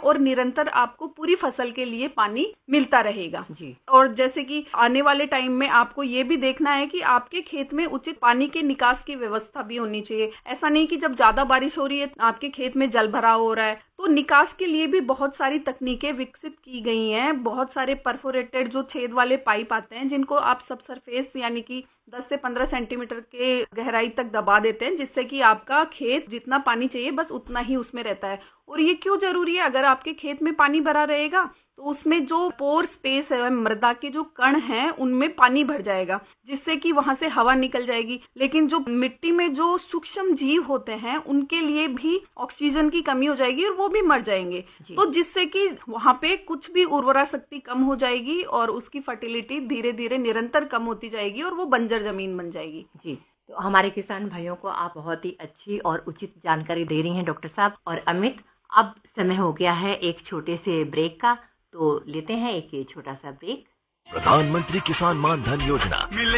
और निरंतर आपको पूरी फसल के लिए पानी मिलता रहेगा जी। और जैसे कि आने वाले टाइम में आपको ये भी देखना है कि आपके खेत में उचित पानी के निकास की व्यवस्था भी होनी चाहिए। ऐसा नहीं कि जब ज्यादा बारिश हो रही है आपके खेत में जल भराव हो रहा है, तो निकास के लिए भी बहुत सारी तकनीकें विकसित की गई हैं। बहुत सारे परफोरेटेड जो छेद वाले पाइप आते हैं जिनको आप सब सरफेस यानी कि 10 से 15 सेंटीमीटर के गहराई तक दबा देते हैं, जिससे कि आपका खेत जितना पानी चाहिए बस उतना ही उसमें रहता है। और ये क्यों जरूरी है? अगर आपके खेत में पानी भरा रहेगा तो उसमें जो पोर स्पेस है, मृदा के जो कण हैं, उनमें पानी भर जाएगा, जिससे कि वहां से हवा निकल जाएगी। लेकिन जो मिट्टी में जो सूक्ष्म जीव होते हैं उनके लिए भी ऑक्सीजन की कमी हो जाएगी और वो भी मर जाएंगे। तो जिससे कि वहां पे कुछ भी उर्वरा शक्ति कम हो जाएगी और उसकी फर्टिलिटी धीरे धीरे निरंतर कम होती जाएगी और वो बंजर जमीन बन जाएगी। जी, तो हमारे किसान भाइयों को आप बहुत ही अच्छी और उचित जानकारी दे रही हैं डॉक्टर साहब। और अमित, अब समय हो गया है एक छोटे से ब्रेक का, तो लेते हैं एक छोटा सा ब्रेक। प्रधानमंत्री किसान मान धन योजना